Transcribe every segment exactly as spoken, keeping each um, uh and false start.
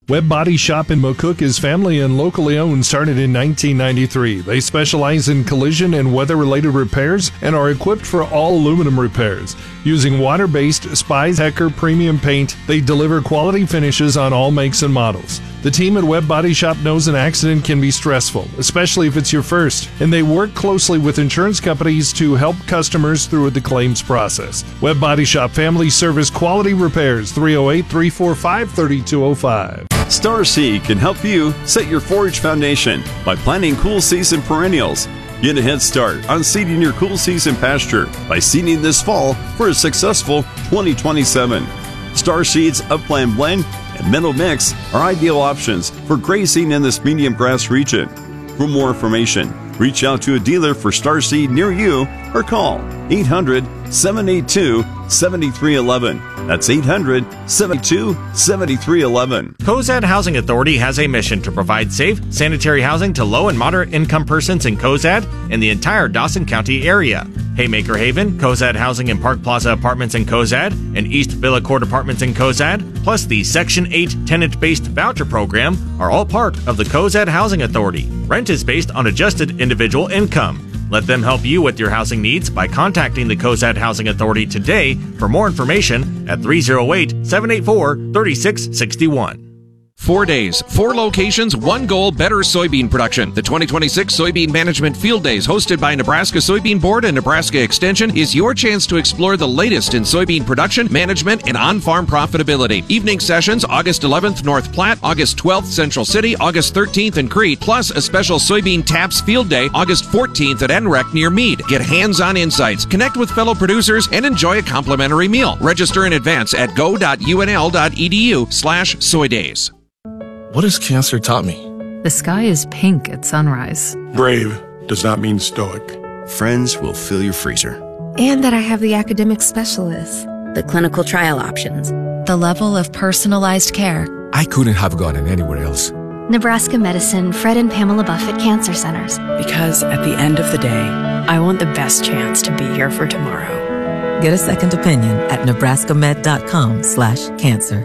Webb Body Shop in McCook is family and locally owned, started in nineteen ninety-three. They specialize in collision and weather-related repairs and are equipped for all aluminum repairs. Using water-based Spies Hecker premium paint, they deliver quality finishes on all makes and models. The team at Webb Body Shop knows an accident can be stressful, especially if it's your first, and they work closely with insurance companies to help customers through the claims process. Webb Body Shop Family Service Quality Repairs, three oh eight, three four five, three two oh five. Star Seed can help you set your forage foundation by planting cool season perennials. Get a head start on seeding your cool season pasture by seeding this fall for a successful twenty twenty-seven. Star Seed's Upland Blend and Meadow Mix are ideal options for grazing in this medium grass region. For more information, reach out to a dealer for Star Seed near you or call eight hundred, seven eight two, seven three one one. That's eight hundred, seven eight two, seven three one one. Cozad Housing Authority has a mission to provide safe, sanitary housing to low and moderate income persons in Cozad and the entire Dawson County area. Haymaker Haven, Cozad Housing and Park Plaza Apartments in Cozad, and East Villa Court Apartments in Cozad, plus the Section eight tenant-based voucher program are all part of the Cozad Housing Authority. Rent is based on adjusted individual income. Let them help you with your housing needs by contacting the Cozad Housing Authority today for more information at three oh eight, seven eight four, three six six one. Four days, four locations, one goal, better soybean production. The twenty twenty-six Soybean Management Field Days, hosted by Nebraska Soybean Board and Nebraska Extension, is your chance to explore the latest in soybean production, management, and on-farm profitability. Evening sessions, August eleventh, North Platte, August twelfth, Central City, August thirteenth in Crete, plus a special Soybean Taps Field Day, August fourteenth at N R E C near Meade. Get hands-on insights, connect with fellow producers, and enjoy a complimentary meal. Register in advance at go dot u n l dot e d u slash soy days. What has cancer taught me? The sky is pink at sunrise. Brave does not mean stoic. Friends will fill your freezer. And that I have the academic specialists. The clinical trial options. The level of personalized care. I couldn't have gotten anywhere else. Nebraska Medicine, Fred and Pamela Buffett Cancer Centers. Because at the end of the day, I want the best chance to be here for tomorrow. Get a second opinion at nebraska med dot com slash cancer.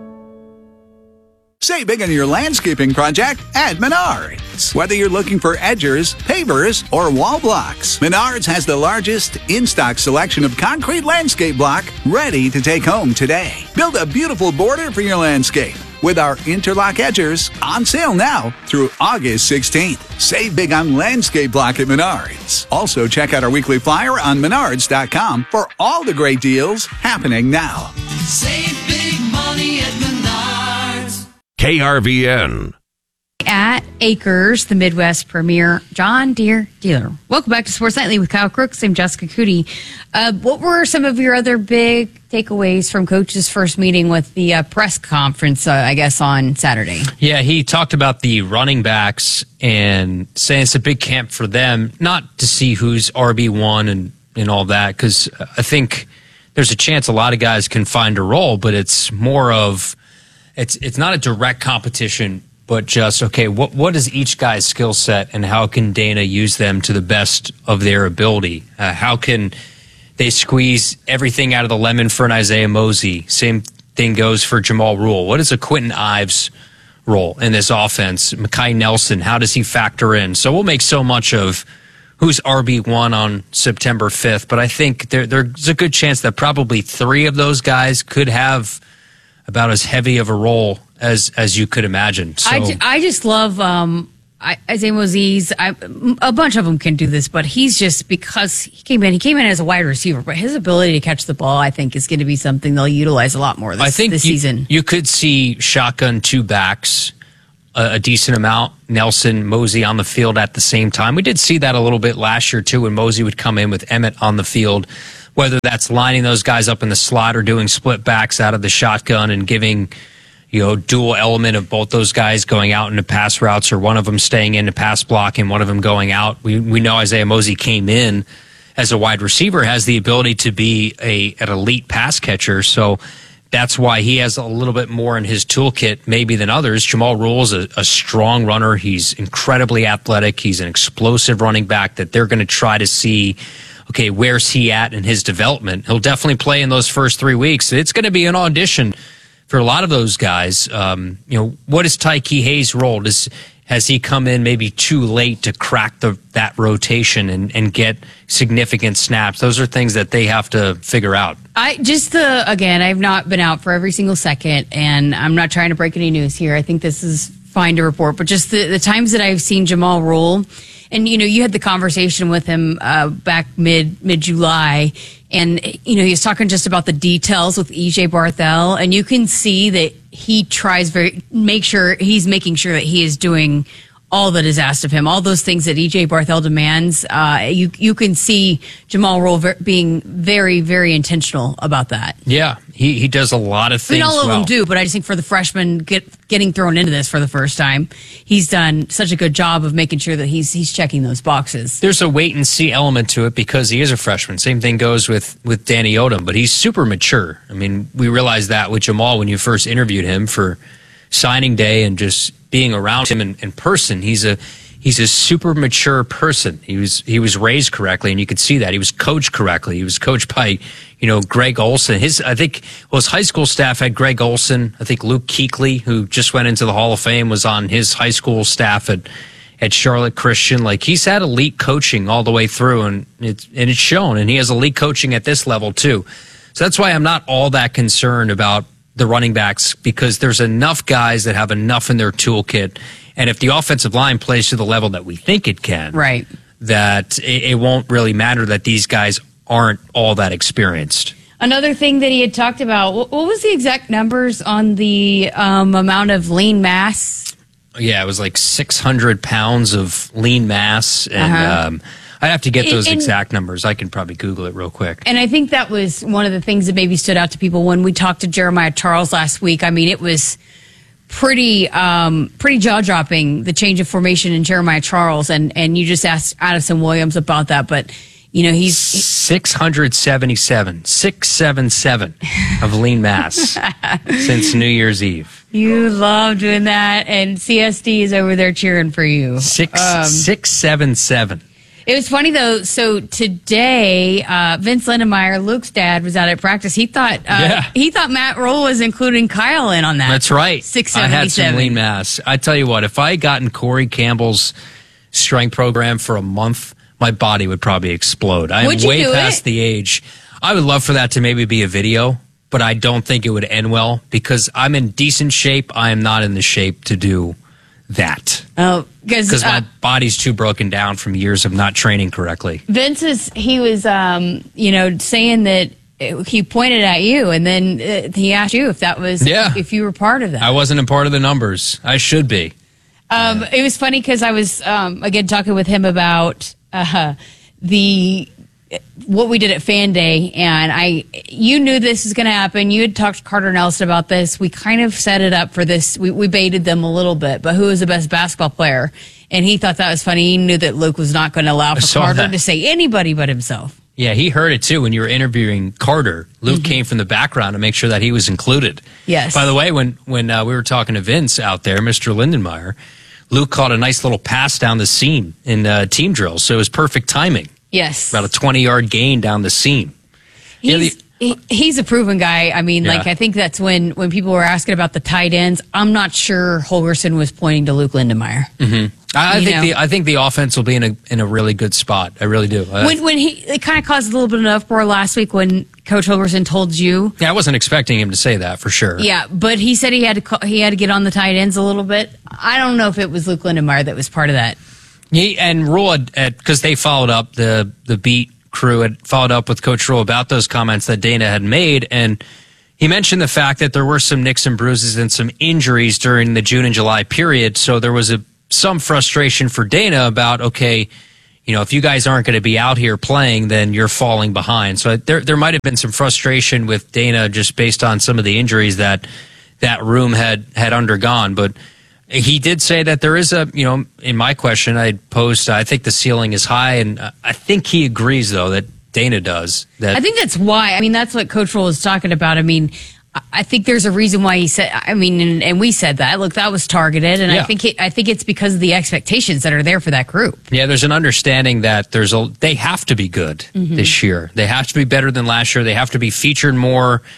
Save big on your landscaping project at Menards. Whether you're looking for edgers, pavers, or wall blocks, Menards has the largest in-stock selection of concrete landscape block ready to take home today. Build a beautiful border for your landscape with our interlock edgers on sale now through August sixteenth. Save big on landscape block at Menards. Also, check out our weekly flyer on menards dot com for all the great deals happening now. Save big money at Menards. K R V N. At Acres, the Midwest premier John Deere dealer. Welcome back to Sports Nightly with Kyle Crooks. I'm Jessica Cootie. Uh, what were some of your other big takeaways from Coach's first meeting with the uh, press conference, uh, I guess, on Saturday? Yeah, he talked about the running backs and saying it's a big camp for them, not to see who's R B one and, and all that, because I think there's a chance a lot of guys can find a role, but it's more of It's it's not a direct competition, but just, okay, what what is each guy's skill set and how can Dana use them to the best of their ability? Uh, how can they squeeze everything out of the lemon for an Isaiah Mosey? Same thing goes for Jamal Rule. What is a Quentin Ives role in this offense? Mekhi Nelson, how does he factor in? So we'll make so much of who's R B one on September fifth, but I think there, there's a good chance that probably three of those guys could have about as heavy of a role as as you could imagine. So, I, ju- I just love um, I, Isaiah Moses. I, a bunch of them can do this, but he's just, because he came in, he came in as a wide receiver, but his ability to catch the ball, I think, is going to be something they'll utilize a lot more this, I think this you, season. You could see shotgun two backs a, a decent amount. Nelson, Mosey on the field at the same time. We did see that a little bit last year, too, when Mosey would come in with Emmett on the field. Whether that's lining those guys up in the slot or doing split backs out of the shotgun and giving, you know, dual element of both those guys going out into pass routes, or one of them staying in to pass block and one of them going out. We we know Isaiah Mosey came in as a wide receiver, has the ability to be a an elite pass catcher. So that's why he has a little bit more in his toolkit maybe than others. Jamal Rule is a, a strong runner. He's incredibly athletic. He's an explosive running back that they're going to try to see, okay, where's he at in his development? He'll definitely play in those first three weeks. It's going to be an audition for a lot of those guys, um, you know, what is Tyke Hayes' role? Does has he come in maybe too late to crack the that rotation and, and get significant snaps? Those are things that they have to figure out. I just the again, I've not been out for every single second, and I'm not trying to break any news here. I think this is fine to report, but just the, the times that I've seen Jamal roll, and you know, you had the conversation with him uh, back mid mid July, and you know, he was talking just about the details with E J Barthel, and you can see that he tries very make sure he's making sure that he is doing all that is asked of him, all those things that E J Barthel demands. Uh, you you can see Jamal Roll ver- being very, very intentional about that. Yeah, he, he does a lot of things. I mean, all of well. them do, but I just think for the freshman get, getting thrown into this for the first time, he's done such a good job of making sure that he's he's checking those boxes. There's a wait and see element to it because he is a freshman. Same thing goes with, with Danny Odom, but he's super mature. I mean, we realized that with Jamal when you first interviewed him for signing day and just being around him in, in person. He's a he's a super mature person. He was he was raised correctly, and you could see that. He was coached correctly. He was coached by, you know, Greg Olson. His I think well, his high school staff had Greg Olson. I think Luke Kuechly, who just went into the Hall of Fame, was on his high school staff at at Charlotte Christian. Like, he's had elite coaching all the way through, and it's and it's shown. And he has elite coaching at this level too. So that's why I'm not all that concerned about the running backs, because there's enough guys that have enough in their toolkit, and if the offensive line plays to the level that we think it can, right, that it, it won't really matter that these guys aren't all that experienced. Another thing that he had talked about, what was the exact numbers on the um, amount of lean mass? Yeah, it was like six hundred pounds of lean mass, and uh-huh. um, I'd have to get those and, exact numbers. I can probably Google it real quick. And I think that was one of the things that maybe stood out to people when we talked to Jeremiah Charles last week. I mean, it was pretty um, pretty jaw-dropping, the change of formation in Jeremiah Charles, and, and you just asked Addison Williams about that, but you know, he's six hundred seventy-seven, six seventy-seven of lean mass since New Year's Eve. You love doing that, and C S D is over there cheering for you. Six um, six seven seven. It was funny, though. So today, uh, Vince Lindenmeyer, Luke's dad, was out at practice. He thought uh, yeah. he thought Matt Roll was including Kyle in on that. That's right. six I had some seventy-seven. lean mass. I tell you what, if I had gotten Corey Campbell's strength program for a month, my body would probably explode. I am Would you way do past it? the age. I would love for that to maybe be a video, but I don't think it would end well because I'm in decent shape. I am not in the shape to do that. Oh, because my uh, body's too broken down from years of not training correctly. Vince is he was um, you know saying that he pointed at you, and then uh, he asked you if that was Yeah. if you were part of that. I wasn't a part of the numbers. I should be. Um, it was funny because I was um, again talking with him about uh, the what we did at Fan Day, and I you knew this was going to happen. You had talked to Carter Nelson about this. We kind of set it up for this. We, we baited them a little bit, but who was the best basketball player? And he thought that was funny. He knew that Luke was not going to allow for saw Carter that. to say anybody but himself. Yeah, he heard it too when you were interviewing Carter. Luke Mm-hmm. came from the background to make sure that he was included. Yes. By the way, when when uh, we were talking to Vince out there, Mister Lindenmeyer, Luke caught a nice little pass down the seam in uh, team drills, so it was perfect timing. Yes. About a twenty-yard gain down the seam. Yeah, He's, the- he, he's a proven guy. I mean, Yeah. like, I think that's when, when people were asking about the tight ends, I'm not sure Holgerson was pointing to Luke Lindenmeyer. Mm-hmm. I, I You think know. the I think the offense will be in a in a really good spot. I really do. I, When when he it kind of caused a little bit of an uproar last week when Coach Holgerson told you, yeah, I wasn't expecting him to say that for sure. yeah, but he said he had to call, he had to get on the tight ends a little bit. I don't know if it was Luke Lindenmeyer that was part of that. He, and Rule had, because they followed up, the the beat crew had followed up with Coach Rule about those comments that Dana had made, and he mentioned the fact that there were some nicks and bruises and some injuries during the June and July period, so there was a some frustration for Dana about, okay, you know, if you guys aren't going to be out here playing, then you're falling behind. So there there might have been some frustration with Dana just based on some of the injuries that that room had had undergone, but he did say that there is a, you know, in my question I posed, I think the ceiling is high, and I think he agrees, though, that Dana does. That I think that's why. I mean, that's what Coach Rule is talking about. I mean, I- I think there's a reason why he said. I mean, and, and we said that. Look, that was targeted, and Yeah. I think it, I think it's because of the expectations that are there for that group. Yeah, there's an understanding that there's a they have to be good Mhm. this year. They have to be better than last year. They have to be featured more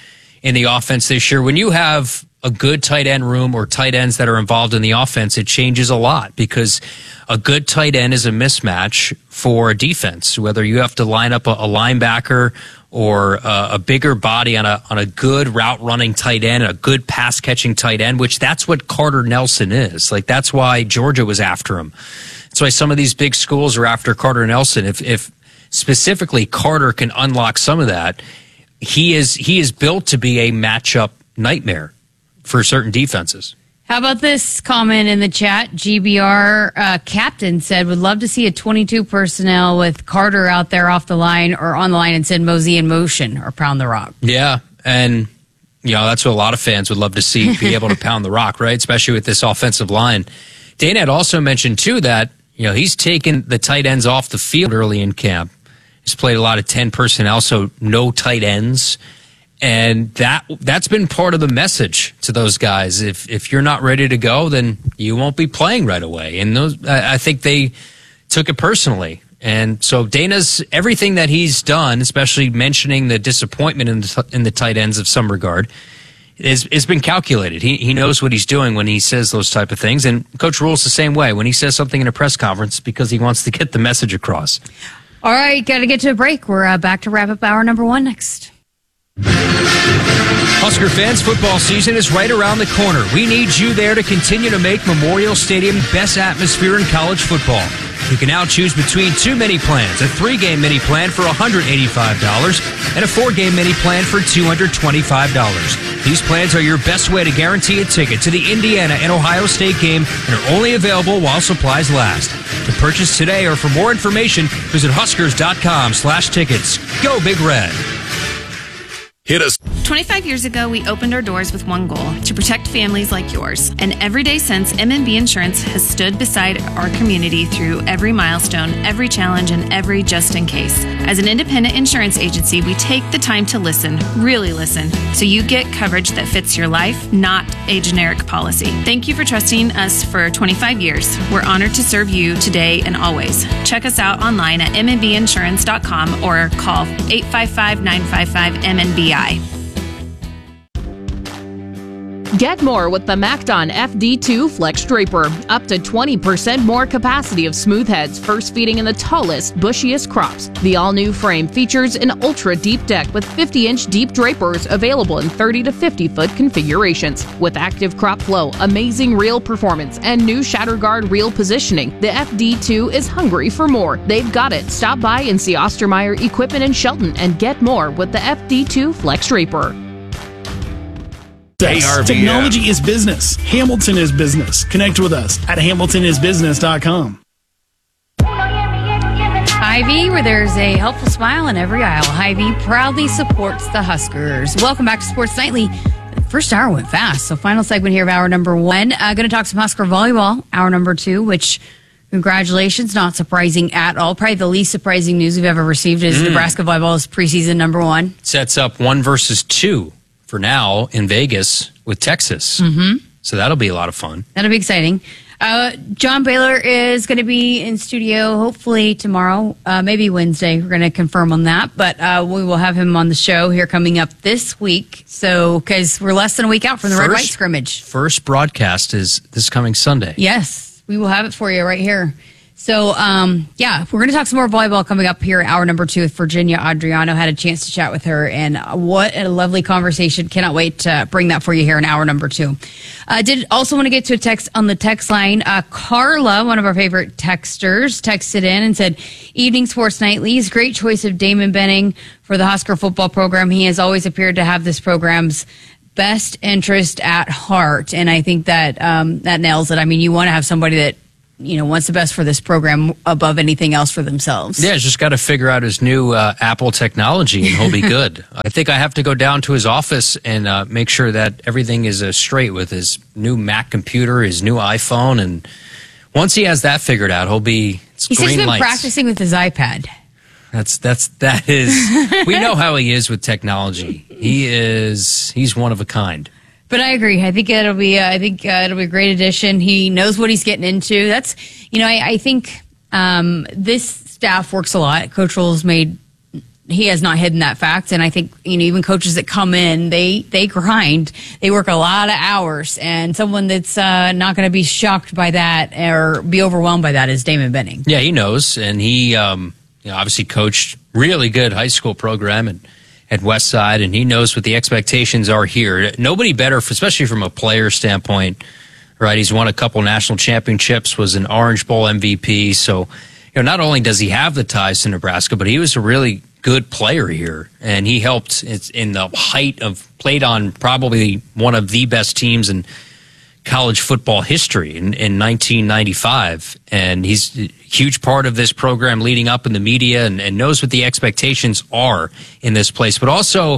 in the offense this year. When you have a good tight end room or tight ends that are involved in the offense, it changes a lot because a good tight end is a mismatch for a defense. Whether you have to line up a, a linebacker or a, a bigger body on a on a good route running tight end, a good pass catching tight end, which that's what Carter Nelson is. Like that's why Georgia was after him. That's why some of these big schools are after Carter Nelson. If if specifically Carter can unlock some of that, he is he is built to be a matchup nightmare for certain defenses. How about this comment in the chat? G B R uh, captain said, would love to see a twenty-two personnel with Carter out there off the line or on the line and send Mosey in motion or pound the rock. Yeah, and you know that's what a lot of fans would love to see, be able to pound the rock, right? Especially with this offensive line. Dana had also mentioned, too, that you know he's taken the tight ends off the field early in camp. He's played a lot of ten personnel, so no tight ends. And that, that's been part of the message to those guys. If if you're not ready to go, then you won't be playing right away. And those, I, I think they took it personally. And so Dana's, everything that he's done, especially mentioning the disappointment in the, in the tight ends of some regard, is has been calculated. He he knows what he's doing when he says those type of things. And Coach Rhule's the same way. When he says something in a press conference, because he wants to get the message across. All right, got to get to a break. We're uh, back to wrap up hour number one next. Husker fans, football season is right around the corner. We need you there to continue to make Memorial Stadium the best atmosphere in college football. You can now choose between two mini plans, a three-game mini plan for one hundred eighty-five dollars and a four-game mini plan for two hundred twenty-five dollars. These plans are your best way to guarantee a ticket to the Indiana and Ohio State game and are only available while supplies last. To purchase today or for more information, visit huskers.com slash tickets. Go Big Red. Hit us. twenty-five years ago, we opened our doors with one goal, to protect families like yours. And every day since, M and B Insurance has stood beside our community through every milestone, every challenge, and every just in case. As an independent insurance agency, we take the time to listen, really listen, so you get coverage that fits your life, not a generic policy. Thank you for trusting us for twenty-five years. We're honored to serve you today and always. Check us out online at m n b insurance dot com or call eight five five, nine five five, M N B I. Get more with the MacDon F D two Flex Draper. Up to twenty percent more capacity of smooth heads, first feeding in the tallest, bushiest crops. The all-new frame features an ultra-deep deck with fifty-inch deep drapers available in thirty to fifty foot configurations. With active crop flow, amazing reel performance, and new shatter guard reel positioning, the F D two is hungry for more. They've got it. Stop by and see Ostermeyer Equipment in Shelton and get more with the F D two Flex Draper. Technology is business. Hamilton is business. Connect with us at hamilton is business dot com. Hy-Vee, where there's a helpful smile in every aisle. Hy-Vee proudly supports the Huskers. Welcome back to Sports Nightly. The first hour went fast, so final segment here of hour number one. Uh, going to talk some Husker volleyball, hour number two, which, congratulations, not surprising at all. Probably the least surprising news we've ever received is mm. Nebraska volleyball is preseason number one. Sets up one versus two for now in Vegas with Texas. Mm-hmm. So that'll be a lot of fun. That'll be exciting. Uh, John Baylor is going to be in studio hopefully tomorrow, uh, maybe Wednesday. We're going to confirm on that. But uh, we will have him on the show here coming up this week. So, because we're less than a week out from the first, red-white scrimmage. First broadcast is this coming Sunday. Yes, we will have it for you right here. So, um, yeah, we're going to talk some more volleyball coming up here. Hour number two with Virginia Adriano. Had a chance to chat with her, and what a lovely conversation. Cannot wait to bring that for you here in hour number two. I uh, did also want to get to a text on the text line. Uh, Carla, one of our favorite texters, texted in and said, Evening Sports Nightlies, great choice of Damon Benning for the Husker football program. He has always appeared to have this program's best interest at heart, and I think that um, that nails it. I mean, you want to have somebody that you know, wants the best for this program above anything else for themselves. Yeah, he's just got to figure out his new uh, Apple technology and he'll be good. I think I have to go down to his office and uh, make sure that everything is uh, straight with his new Mac computer, his new iPhone. And once he has that figured out, he'll be it's He's green just been lights. practicing with his iPad. That's, that's, that is, we know how he is with technology. He is, he's one of a kind. But I agree. I think it'll be. Uh, I think uh, it'll be a great addition. He knows what he's getting into. That's. You know. I, I think um, this staff works a lot. Coach Rhule's made he has not hidden that fact. And I think, you know, even coaches that come in, they, they grind. They work a lot of hours. And someone that's uh, not going to be shocked by that or be overwhelmed by that is Damon Benning. Yeah, he knows. And he um, you know, obviously coached really good high school program and at Westside, and he knows what the expectations are here. Nobody better, for, especially from a player standpoint, right? He's won a couple national championships, was an Orange Bowl M V P. So, you know, not only does he have the ties to Nebraska, but he was a really good player here, and he helped in the height of, played on probably one of the best teams in college football history in, in nineteen ninety-five. And he's a huge part of this program leading up in the media and, and knows what the expectations are in this place, but also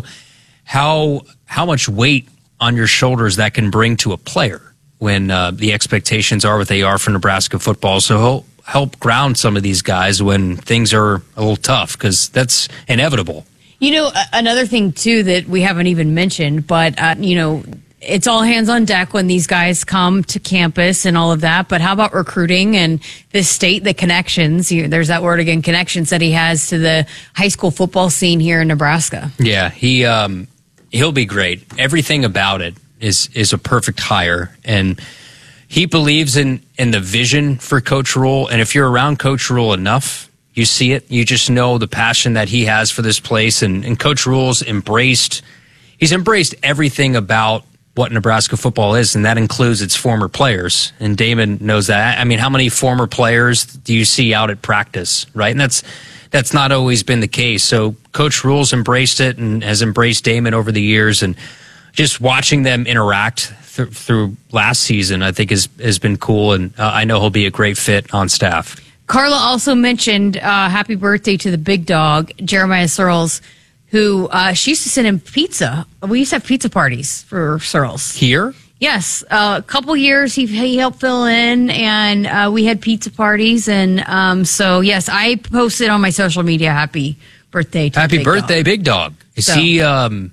how how much weight on your shoulders that can bring to a player when uh, the expectations are what they are for Nebraska football. So he'll help ground some of these guys when things are a little tough, because that's inevitable. You know, another thing, too, that we haven't even mentioned, but, uh, you know, it's all hands on deck when these guys come to campus and all of that. But how about recruiting and the state, the connections? You, there's that word again, connections that he has to the high school football scene here in Nebraska. Yeah, he um, he'll be great. Everything about it is is a perfect hire, and he believes in in the vision for Coach Rule. And if you're around Coach Rule enough, you see it. You just know the passion that he has for this place. And, and Coach Rule's embraced. He's embraced everything about what Nebraska football is, and that includes its former players. And Damon knows that. I mean, how many former players do you see out at practice, right? And that's that's not always been the case. So Coach Rule's embraced it and has embraced Damon over the years, and just watching them interact th- through last season, I think has has been cool, and uh, I know he'll be a great fit on staff. Carla also mentioned uh, happy birthday to the big dog, Jeremiah Searles, who uh, she used to send him pizza. We used to have pizza parties for Searles. Here? Yes. Uh, a couple years he, he helped fill in, and uh, we had pizza parties. And um, so, yes, I posted on my social media, happy birthday to Happy the big birthday, dog. big dog. Is So. he um,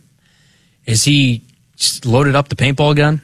is he just loaded up the paintball gun?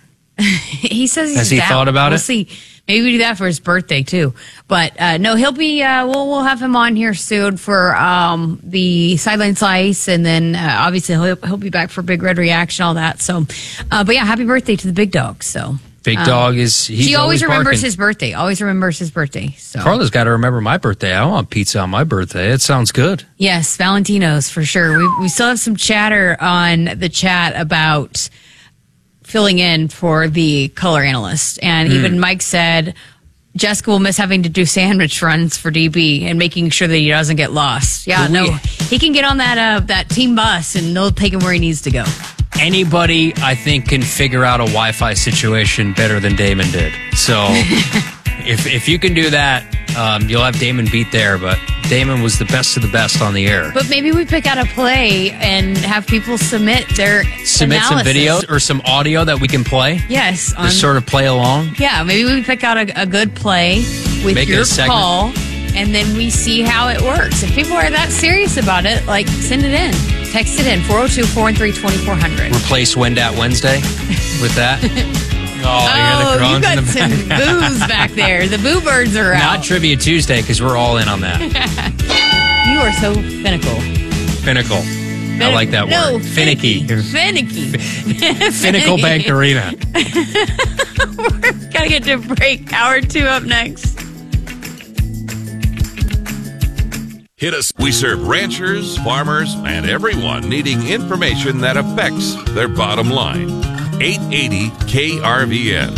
He says he's Has he down. thought about we'll it? See. Maybe we do that for his birthday too. But uh, no, he'll be. Uh, we'll we'll have him on here soon for um, the sideline slice, and then uh, obviously he'll he'll be back for Big Red Reaction, all that. So, uh, but yeah, happy birthday to the big dog. So Big um, dog is. He's she always, always remembers barking. his birthday. Always remembers his birthday. So Carla's got to remember my birthday. I want pizza on my birthday. It sounds good. yes, Valentino's for sure. We we still have some chatter on the chat about filling in for the color analyst, and Mm. even Mike said Jessica will miss having to do sandwich runs for D B and making sure that he doesn't get lost. Yeah, Could no, we- he can get on that uh, that team bus and they'll take him where he needs to go. Anybody, I think, can figure out a Wi-Fi situation better than Damon did. So if if you can do that, um, you'll have Damon beat there. But Damon was the best of the best on the air. But maybe we pick out a play and have people submit their Submit some analysis. video or some audio that we can play. Yes, on, Just sort of play along. yeah. Maybe we pick out a, a good play with Make it your a segment. call, and then we see how it works. If people are that serious about it, like send it in, text it in four zero two, four one three, two four zero zero. Replace Wendat Wednesday with that. Oh, Oh, you hear the you groans got in the some background. boos back there. The boo birds are out. Not Trivia Tuesday, because we're all in on that. You are so finical. Pinnacle. I like that no, word. Finicky. Finicky. Pinnacle Bank Arena. We're gotta get to a break. Hour two up next. Hit us. We serve ranchers, farmers, and everyone needing information that affects their bottom line. eight eighty K R V N.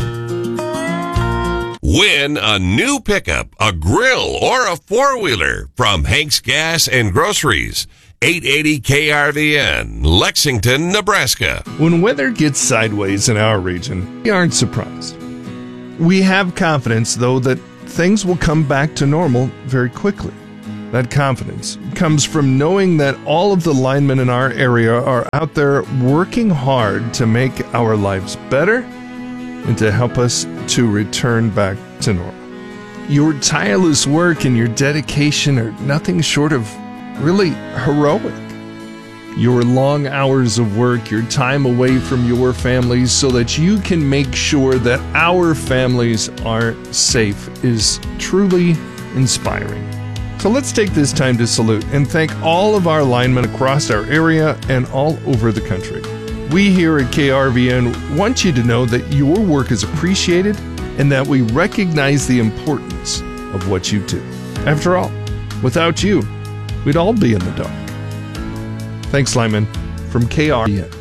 Win a new pickup, a grill, or a four-wheeler from Hank's Gas and Groceries. eight eighty K R V N, Lexington, Nebraska. When weather gets sideways in our region, we aren't surprised. We have confidence, though, that things will come back to normal very quickly. That confidence comes from knowing that all of the linemen in our area are out there working hard to make our lives better and to help us to return back to normal. Your tireless work and your dedication are nothing short of really heroic. Your long hours of work, your time away from your families so that you can make sure that our families are safe is truly inspiring. So let's take this time to salute and thank all of our linemen across our area and all over the country. We here at K R V N want you to know that your work is appreciated and that we recognize the importance of what you do. After all, without you, we'd all be in the dark. Thanks, linemen, from K R V N.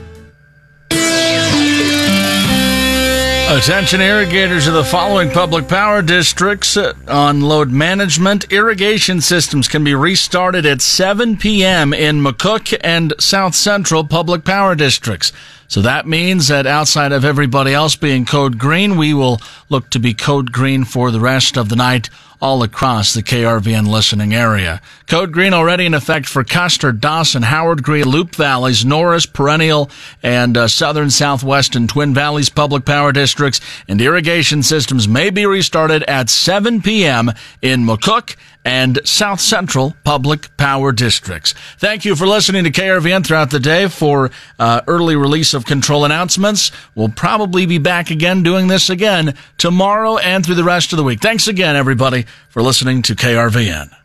Attention irrigators of the following public power districts on load management. Irrigation systems can be restarted at seven p.m. in McCook and South Central public power districts. So that means that outside of everybody else being code green, we will look to be code green for the rest of the night all across the K R V N listening area. Code green already in effect for Custer, Dawson, Howard Green, Loop Valleys, Norris, Perennial, and uh, Southern, Southwest, and Twin Valleys public power districts. And irrigation systems may be restarted at seven p.m. in McCook and South Central public power districts. Thank you for listening to K R V N throughout the day for uh, early release of control announcements. We'll probably be back again doing this again tomorrow and through the rest of the week. Thanks again, everybody, for listening to K R V N.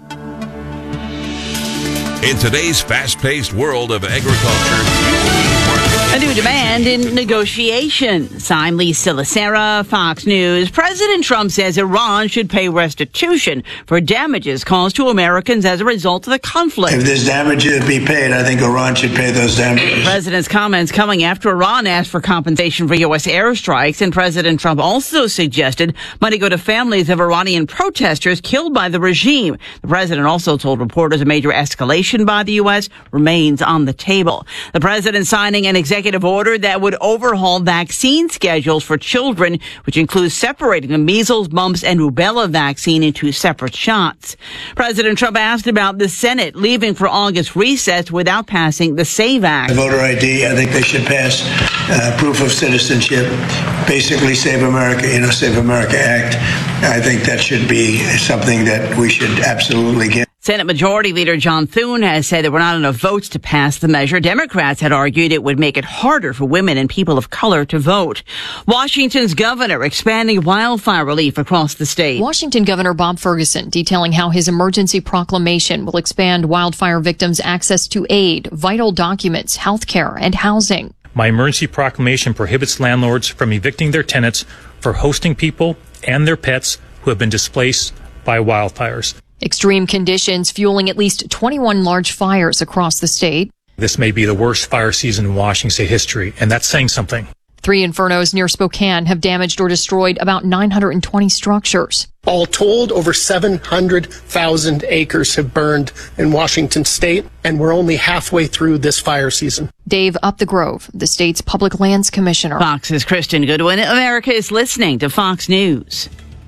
In today's fast-paced world of agriculture, a new demand in negotiations. I'm Lisa Lacera, Fox News. President Trump says Iran should pay restitution for damages caused to Americans as a result of the conflict. If there's damage to be paid, I think Iran should pay those damages. The president's comments coming after Iran asked for compensation for U S airstrikes, and President Trump also suggested money go to families of Iranian protesters killed by the regime. The president also told reporters a major escalation by the U S remains on the table. The president signing an executive order that would overhaul vaccine schedules for children, which includes separating the measles, mumps, and rubella vaccine into separate shots. President Trump asked about the Senate leaving for August recess without passing the SAVE Act. The voter I D, I think they should pass uh, proof of citizenship, basically Save America, you know, Save America Act. I think that should be something that we should absolutely get. Senate Majority Leader John Thune has said there were not enough votes to pass the measure. Democrats had argued it would make it harder for women and people of color to vote. Washington's governor expanding wildfire relief across the state. Washington Governor Bob Ferguson detailing how his emergency proclamation will expand wildfire victims' access to aid, vital documents, health care, and housing. My emergency proclamation prohibits landlords from evicting their tenants for hosting people and their pets who have been displaced by wildfires. Extreme conditions fueling at least twenty-one large fires across the state. This may be the worst fire season in Washington state history, and that's saying something. Three infernos near Spokane have damaged or destroyed about nine hundred twenty structures. All told, over seven hundred thousand acres have burned in Washington state, and we're only halfway through this fire season. Dave Upthegrove, the state's public lands commissioner. Fox's Kristen Goodwin. America is listening to Fox News.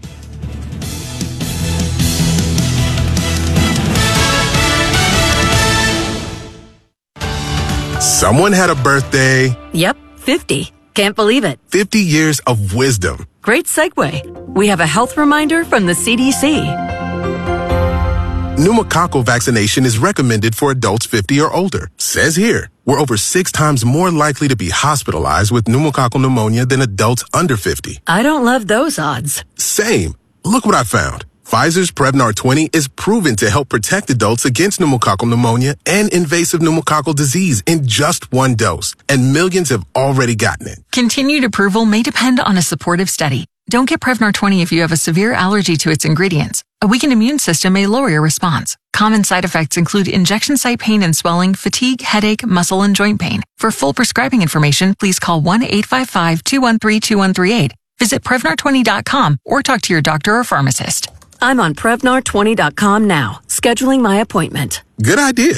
Someone had a birthday. Yep, fifty. Can't believe it. fifty years of wisdom. Great segue. We have a health reminder from the C D C. Pneumococcal vaccination is recommended for adults fifty or older. Says here, we're over six times more likely to be hospitalized with pneumococcal pneumonia than adults under fifty. I don't love those odds. Same. Look what I found. Pfizer's Prevnar twenty is proven to help protect adults against pneumococcal pneumonia and invasive pneumococcal disease in just one dose, and millions have already gotten it. Continued approval may depend on a supportive study. Don't get Prevnar twenty if you have a severe allergy to its ingredients. A weakened immune system may lower your response. Common side effects include injection site pain and swelling, fatigue, headache, muscle, and joint pain. For full prescribing information, please call one eight five five, two one three, two one three eight. Visit Prevnar twenty dot com or talk to your doctor or pharmacist. I'm on Prevnar twenty dot com now, scheduling my appointment. Good idea.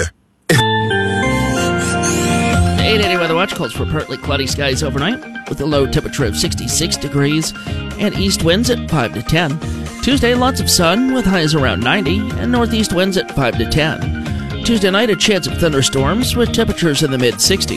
eight eighty Weather Watch calls for partly cloudy skies overnight with a low temperature of sixty-six degrees and east winds at five to ten. Tuesday, lots of sun with highs around ninety and northeast winds at five to ten. Tuesday night, a chance of thunderstorms with temperatures in the mid-sixties.